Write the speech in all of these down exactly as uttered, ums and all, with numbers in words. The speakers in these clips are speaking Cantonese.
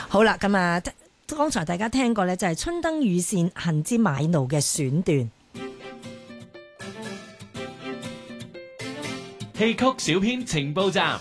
好啦，咁啊，剛才大家聽過呢，就係春燈雨線恨之買路嘅選段。 戲曲小編情報站。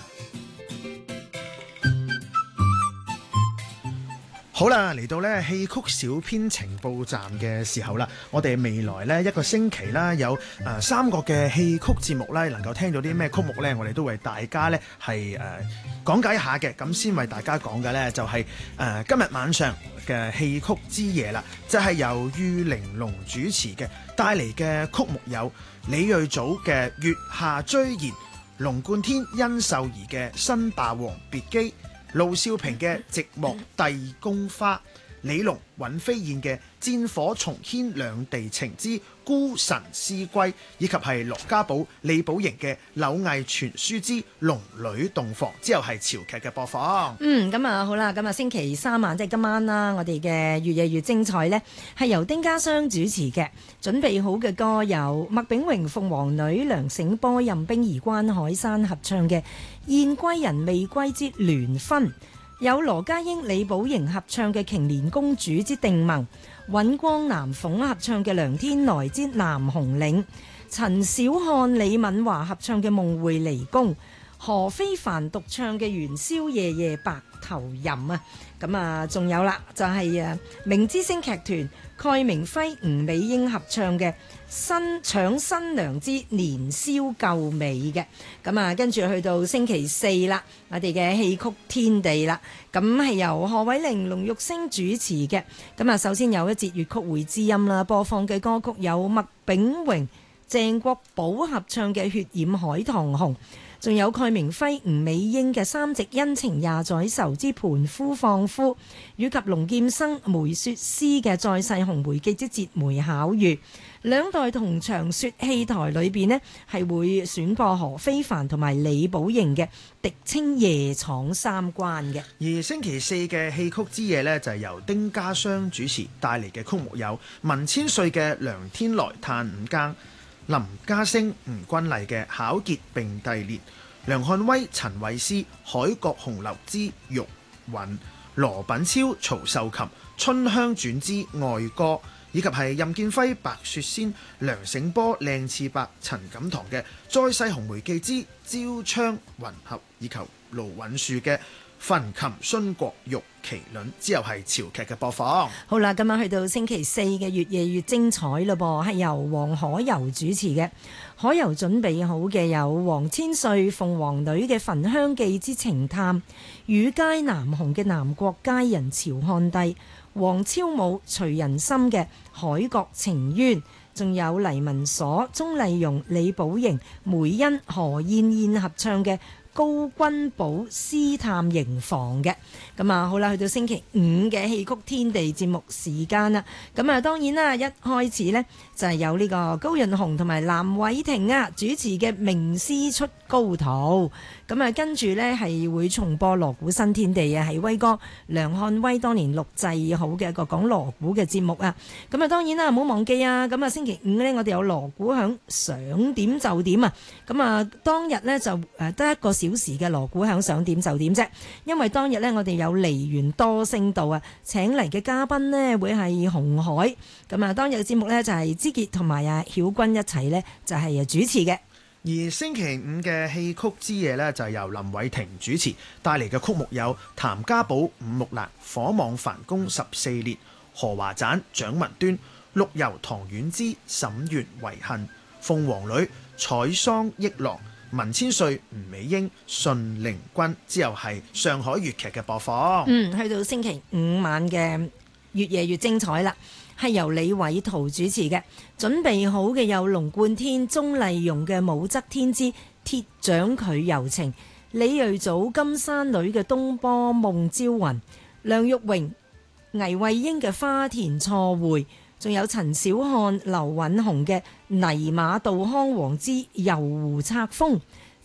好啦，嚟到咧戲曲小編情報站嘅時候啦，我哋未來呢一個星期啦，有誒、呃、三個嘅戲曲節目咧，能夠聽到啲咩曲目呢？我哋都為大家呢係誒講解一下嘅。咁先為大家講嘅呢，就係、是、誒、呃、今日晚上嘅戲曲之夜啦，就係、是、由玉玲瓏主持嘅，帶嚟嘅曲目有李瑞祖嘅《月下追言》，龍貫天、殷秀儀嘅《新霸王別姬》，盧少平嘅《寂寞帝宮花》，李龍、尹飛燕嘅《戰火重牽兩地情之孤臣思歸》，以及係羅家寶、李寶瑩嘅《柳毅傳書之龍女洞房》，之後係潮劇嘅播放。 嗯，咁啊好啦，咁啊星期三晚即係今晚啦，我哋嘅越夜越精彩呢，係由丁家湘主持嘅。準備好嘅歌有麥炳榮、鳳凰女、梁醒波、任冰兒、關海山合唱嘅《燕歸人未歸之聯婚》，有羅家英、李寶瑩合唱嘅《瓊蓮公主之定盟》，尹光南鳳合唱嘅《梁天來之南紅嶺》，陳小漢、李敏華合唱嘅《夢回離宮》，何非凡獨唱嘅《元宵夜夜白頭吟》啊！咁啊，仲有啦，就係啊明之星劇團蓋明輝、吳美英合唱嘅《新搶新娘之年宵舊美》嘅。咁啊，跟住去到星期四啦，我哋嘅戲曲天地啦，咁係由何偉玲、龍玉星主持嘅。咁啊，首先有一節粵曲會知音啦，播放嘅歌曲有麥炳榮、鄭國寶合唱嘅《血染海棠紅》。仲有蓋明輝、吳美英嘅三夕恩情廿載愁之盤夫放夫，以及龍劍生、梅雪詩嘅再世紅梅記之節梅巧遇。兩代同場說戲台裏邊呢，係會選播何非凡同埋李寶瑩嘅《狄青夜闖三關》嘅。 而星期四嘅戲曲之夜呢，就係由丁家湘主持，帶嚟嘅曲目有文千歲嘅《梁天來嘆五更》，林家聲、吳君麗嘅《巧傑並蒂蓮》，梁漢威、陳慧思《海角紅樓之玉韻》，羅品超、曹秀琴《春香傳之愛歌》，以及係任劍輝、白雪仙、梁醒波、靚次伯、陳錦堂嘅《再世紅梅記之朝窗雲合》，以及盧允樹嘅焚琴殉國玉麒麟，之後係潮劇嘅播放。 好啦，今晚去到星期四嘅越夜越精彩咯噃，係由黃可柔主持嘅。可柔準備好嘅有黃千歲、鳳凰女嘅《焚香記之情探》，雨街南紅嘅《南國佳人朝漢帝》，黃超武、徐仁心嘅《海角情冤》，仲有黎文鎖、鍾麗蓉、李寶瑩、梅欣、何燕燕合唱嘅高君寶詩探營房嘅。咁啊好啦，去到星期五嘅戲曲天地節目時間啦。咁啊當然啦，一開始呢就係有呢個高潤鴻同埋藍偉霆啊主持嘅名師出高徒。咁啊跟住呢係會重播鑼鼓新天地啊，係威哥梁漢威當年錄製好嘅一個講鑼鼓嘅節目啊。咁啊當然啦，唔好忘記啊。咁啊星期五呢，我哋有鑼鼓響，想點就點啊。咁啊當日呢，就誒得一個小時嘅鑼鼓響，想點就點啫。因為當日呢，我哋有梨園多聲道啊，請嚟嘅嘉賓呢會係紅海。咁啊當日嘅節目呢，就係之傑同埋啊曉君一齊呢，就係主持嘅。 而星期五嘅戲曲之夜呢，就係由林偉霆主持，帶嚟嘅曲目有譚家寶、伍木蘭、火網繁宮十四列、何華盞、蔣文端、陸游唐婉之、沈園遺恨、鳳凰女、采桑憶郎、文千歲、吳美英、順陵君，之後係上海粵劇嘅播放。 嗯，去到星期五晚嘅越夜越精彩啦，係由李偉圖主持嘅。準備好嘅有龍貫天、鍾麗蓉嘅《武則天之鐵掌拒柔情》，李瑞祖金山女嘅《東坡夢招魂》，梁玉榮、倪慧英嘅《花田錯會》，仲有陳小漢、劉允雄嘅《泥馬道康王之遊湖冊風》，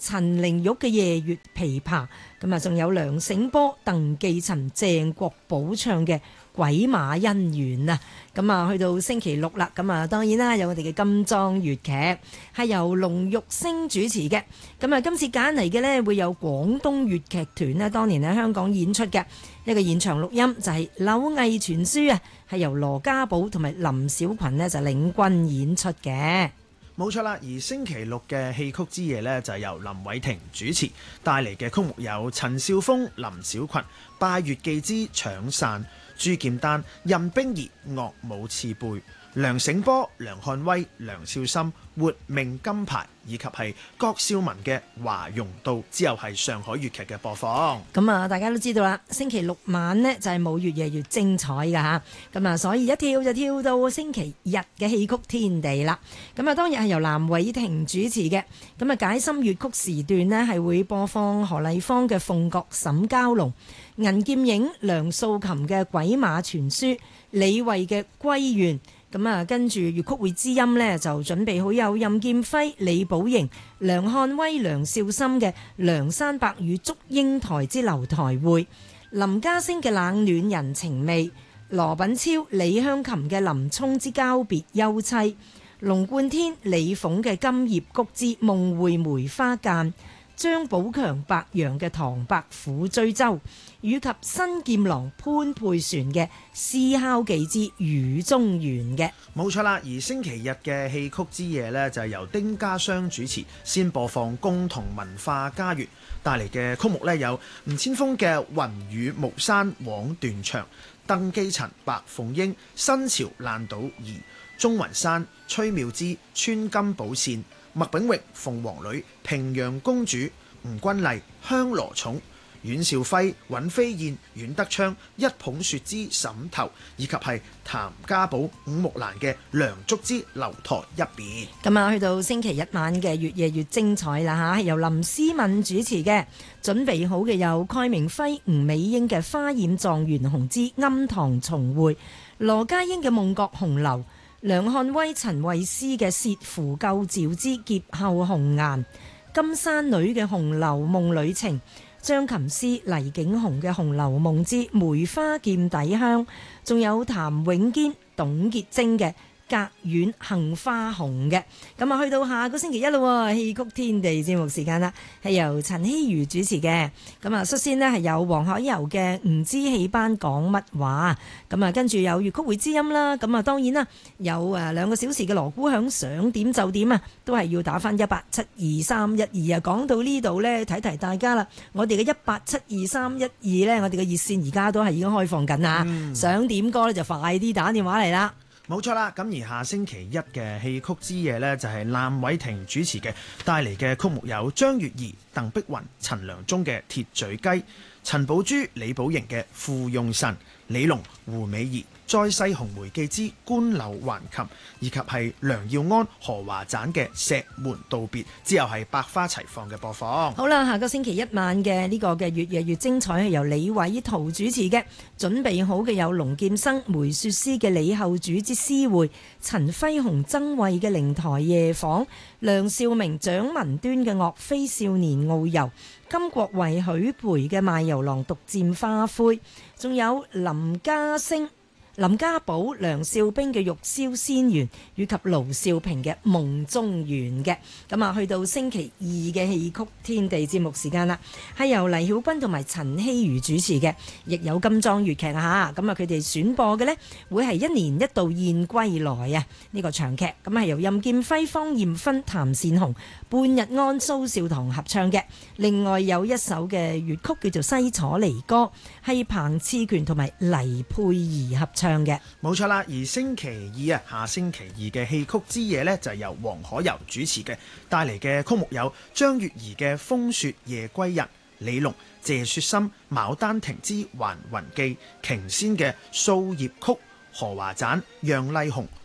陳玲玉嘅夜月琵琶，咁啊仲有梁醒波、鄧寄塵、鄭國寶唱嘅鬼馬姻緣啊，咁啊去到星期六啦，咁啊當然啦有我哋嘅金裝粵劇係由龍玉星主持嘅，咁啊今次揀嚟嘅呢，會有廣東粵劇團呢當年喺香港演出嘅一個現場錄音，就係、是《柳毅傳書》啊，係由羅家寶同埋林小群呢就領軍演出嘅。 冇錯啦，而星期六嘅戲曲之夜呢，就係由林偉霆主持，帶嚟嘅曲目有陳少峰、林小群、拜月記之搶傘、朱劍丹、任冰兒、樂舞刺背、梁醒波、梁漢威、梁少森、活命金牌，以及係郭少文嘅華容道，之後係上海粵劇嘅播放。 咁啊，大家都知道啦，星期六晚呢就係冇越夜越精彩㗎吓，咁啊，所以一跳就跳到星期日嘅戲曲天地啦。咁啊，當日係由藍偉霆主持嘅，咁啊解心粵曲時段呢係會播放何麗芳嘅《鳳閣沈蛟龍》、銀劍影、梁素琴嘅《鬼馬傳書》、李慧嘅《歸元》。咁啊，跟住粵曲會之音呢，就準備好有任劍輝、李寶瑩、梁漢威、梁少森嘅《梁山伯與祝英台之樓台會》、林家聲嘅《冷暖人情味》、羅品超、李香琴嘅《林沖之交別休妻》、龍貫天、李鳳嘅《金葉菊之夢會梅花間》、張寶強、白楊嘅《唐伯虎追周》，以及新劍郎潘佩璇嘅《詩敲記之雨中緣》嘅。 冇錯啦，而星期日嘅戲曲之夜呢，就係由丁家湘主持，先播放共同文化家園，帶嚟嘅曲目呢，有吳千峰嘅《雲雨巫山枉斷腸》、鄧寄塵、白鳳英、新潮爛賭兒、鍾雲山、崔妙芝、穿金寶扇、麥炳榮、鳳凰女、平陽公主、吳君麗、香羅寵、阮兆輝、尹飛燕、阮德昌、一捧雪之沈頭，以及係譚家寶、伍木蘭嘅《梁祝之樓台一別》。 咁啊，去到星期一晚嘅越夜越精彩啦嚇，係由林思敏主持嘅，準備好嘅有蓋明輝、吳美英嘅《花染狀元紅之庵堂重會》、羅家英嘅《夢覺紅樓》、梁漢威、陳慧思嘅《薛符救趙之劫後紅顏》、金山女嘅《紅樓夢裏情》、張琴師、黎景雄嘅《紅樓夢之梅花劍底香》，仲有譚永堅、董潔貞嘅《隔遠杏花紅》嘅。咁啊，去到下個星期一咯，戲曲天地節目時間啦，係由陳希瑜主持嘅。咁啊，率先呢係有黃海柔嘅《唔知戲班講乜話》，咁啊，跟住有粵曲會之音啦。咁啊，當然啦，有誒兩個小時嘅鑼鼓響，想點就點啊，都係要打翻一八七二三一二啊。講到呢度呢，提提大家啦，我哋嘅一八七二三一二呢，我哋嘅熱線而家都係已經開放緊啊。嗯、想點歌呢，就快啲打電話嚟啦。 冇錯啦，咁而下星期一嘅戲曲之夜呢，就係藍偉霆主持嘅，帶嚟嘅曲目有張月兒、鄧碧雲、陳良忠嘅《鐵嘴雞》、陳寶珠、李寶瑩嘅《傅用神》、李龍、胡美儀、再世紅梅記之官柳還琴，以及係梁耀安、何華盞嘅《石門道別》，之後係百花齊放嘅播放。 好啦，下個星期一晚嘅呢個嘅越夜越精彩係由李偉圖主持嘅，準備好嘅有龍劍生、梅雪詩嘅李後主之詩會、陳輝鴻、曾慧嘅靈台夜訪、梁兆明、蔣文端嘅岳飛少年遨遊、金國為許培嘅賣油郎獨佔花灰，仲有林家聲、林家寶、梁少冰嘅玉簫仙緣，以及盧少平嘅夢中緣嘅。咁啊，去到星期二嘅戲曲天地節目時間啦，係由黎曉君同埋陳希瑜主持嘅，亦有金裝粵劇啊嚇。咁啊，佢哋選播嘅呢會係一年一度燕歸來啊呢個長劇，咁係由任劍輝、方艷芬、譚善紅、半日安、蘇少棠合唱嘅。另外有一首嘅粵曲叫做《西楚離歌》，係彭熾權同埋黎佩儀合唱嘅。 冇錯啦，而星期二啊，下星期二嘅戲曲之夜呢，就係由黃可柔主持嘅，帶嚟嘅曲目有張月兒嘅《風雪夜歸人》、李龍、謝雪心、牡丹亭之還魂記、瓊仙嘅《掃葉曲》、何華盞、楊麗紅、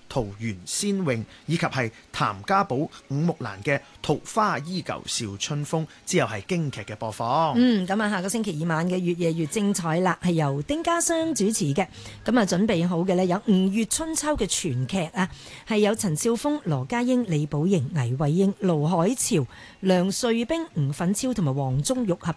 桃園仙詠，以及係譚家寶、伍木蘭嘅桃花依舊笑春風，之後係京劇嘅播放。 嗯，咁啊，下個星期二晚嘅越夜越精彩啦，係由丁家湘主持嘅。咁啊，準備好嘅呢，有吳越春秋嘅全劇啊，係有陳少峰、羅家英、李寶瑩、倪慧英、盧海潮、梁瑞冰、吳粉超同埋黃宗玉合